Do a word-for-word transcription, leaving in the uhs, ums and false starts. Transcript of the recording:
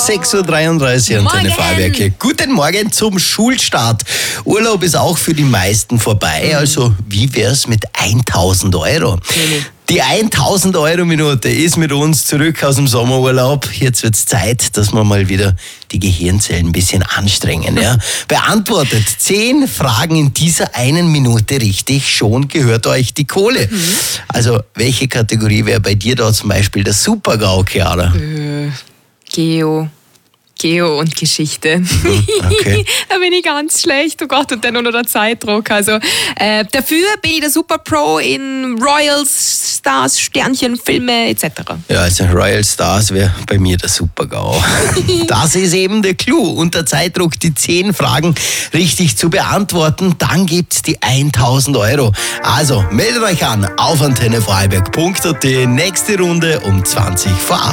sechs Uhr dreiunddreißig, Antenne Vorarlberg. Guten Morgen zum Schulstart. Urlaub ist auch für die meisten vorbei. Also wie wär's mit tausend Euro? Nee. Die tausend Euro Minute ist mit uns zurück aus dem Sommerurlaub. Jetzt wird's Zeit, dass wir mal wieder die Gehirnzellen ein bisschen anstrengen. Ja? Beantwortet zehn Fragen in dieser einen Minute richtig, schon gehört euch die Kohle. Mhm. Also welche Kategorie wäre bei dir da zum Beispiel der Super-GAU, Chiara? Äh, Geo. Geo und Geschichte. Okay. Da bin ich ganz schlecht, oh Gott, und dann nur noch der Zeitdruck. Also, äh, dafür bin ich der Super Pro in Royals, Stars, Sternchen, Filme et cetera. Ja, also Royal Stars wäre bei mir der Super-GAU. Das ist eben der Clou. Unter Zeitdruck die zehn Fragen richtig zu beantworten, dann gibt's die tausend Euro. Also meldet euch an auf antenne vorarlberg punkt a t. Nächste Runde um zwanzig vor acht.